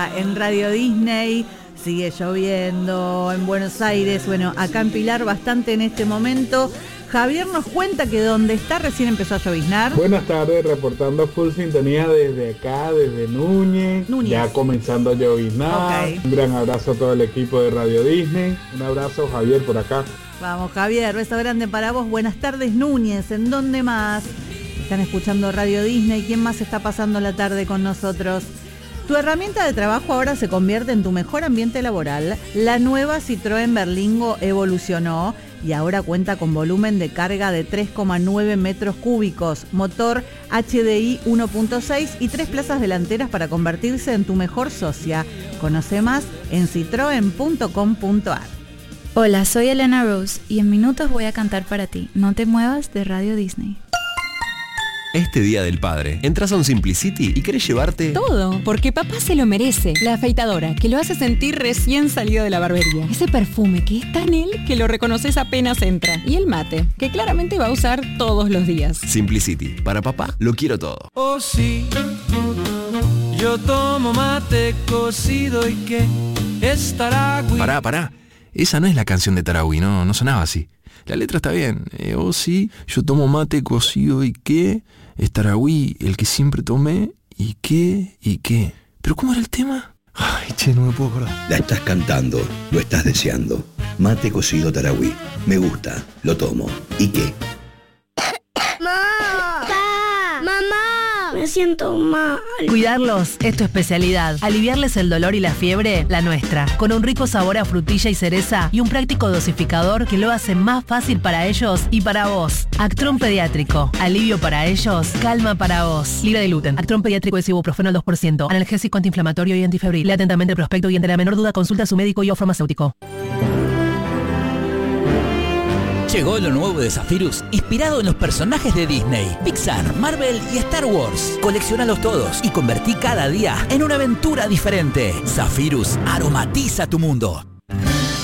En Radio Disney sigue lloviendo, en Buenos Aires, bueno, acá en Pilar bastante en este momento. Javier nos cuenta que donde está recién empezó a lloviznar. Buenas tardes, reportando full sintonía desde acá, desde Núñez. Ya comenzando a lloviznar. Okay. Un gran abrazo a todo el equipo de Radio Disney. Un abrazo, Javier, por acá. Vamos, Javier, beso grande para vos. Buenas tardes, Núñez. ¿En dónde más? Están escuchando Radio Disney. ¿Quién más está pasando la tarde con nosotros? Tu herramienta de trabajo ahora se convierte en tu mejor ambiente laboral. La nueva Citroën Berlingo evolucionó y ahora cuenta con volumen de carga de 3,9 metros cúbicos, motor HDI 1.6 y 3 plazas delanteras para convertirse en tu mejor socia. Conoce más en citroen.com.ar. Hola, soy Elena Rose y en minutos voy a cantar para ti. No te muevas de Radio Disney. Este Día del Padre, entras a un Simplicity y querés llevarte todo, porque papá se lo merece. La afeitadora, que lo hace sentir recién salido de la barbería. Ese perfume que es tan él que lo reconoces apenas entra. Y el mate, que claramente va a usar todos los días. Simplicity, para papá lo quiero todo. Oh sí, yo tomo mate cocido y que es Taragüí. Pará, esa no es la canción de Taragüí, no sonaba así. La letra está bien. Oh sí, yo tomo mate cocido y qué, es Taragüí, el que siempre tomé, y qué. ¿Pero cómo era el tema? Ay, che, no me puedo acordar. La estás cantando, lo estás deseando. Mate cocido Taragüí. Me gusta, lo tomo. ¿Y qué? Me siento mal. Cuidarlos es tu especialidad. Aliviarles el dolor y la fiebre, la nuestra. Con un rico sabor a frutilla y cereza y un práctico dosificador que lo hace más fácil para ellos y para vos. Actron Pediátrico. Alivio para ellos, calma para vos. Libre de gluten. Actron Pediátrico es ibuprofeno al 2%. Analgésico, antiinflamatorio y antifebril. Lea atentamente el prospecto y ante la menor duda consulta a su médico y o farmacéutico. Llegó lo nuevo de Zephyrus, inspirado en los personajes de Disney, Pixar, Marvel y Star Wars. Colecciónalos todos y convertí cada día en una aventura diferente. Zephyrus aromatiza tu mundo.